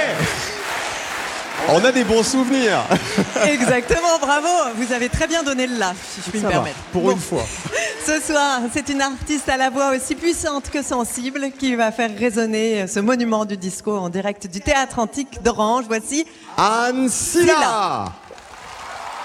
On a des bons souvenirs. Exactement, bravo. Vous avez très bien donné le la, si je puis me permettre. Pour une fois. Ce soir, c'est une artiste à la voix aussi puissante que sensible qui va faire résonner ce monument du disco en direct du Théâtre Antique d'Orange. Voici Anne Silla.